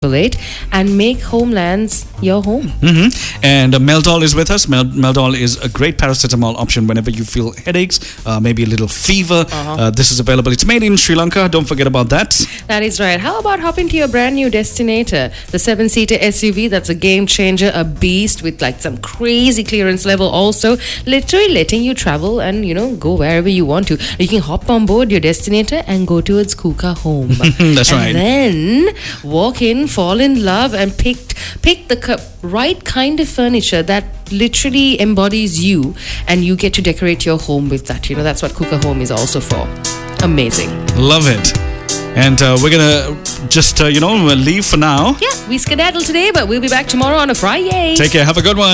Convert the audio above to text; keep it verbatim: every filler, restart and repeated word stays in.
it and make Homelands your home. Mm-hmm. And uh, Meldol is with us. Mel- Meldol is a great paracetamol option whenever you feel headaches, uh, maybe a little fever. Uh-huh. Uh, this is available. It's made in Sri Lanka. Don't forget about that. That is right. How about hopping to your brand new Destinator, the seven-seater S U V that's a game changer, a beast with like some crazy clearance level also, literally letting you travel and, you know, go wherever you want to. You can hop on board your Destinator and go towards Kuka home. That's right. And then walk in, fall in love and pick, pick the cu- right kind of furniture that literally embodies you, and you get to decorate your home with that. You know, that's what Kuka Home is also for. Amazing. Love it. And uh, we're going to just, uh, you know, leave for now. Yeah, we skedaddle today, but we'll be back tomorrow on a Friday. Take care. Have a good one.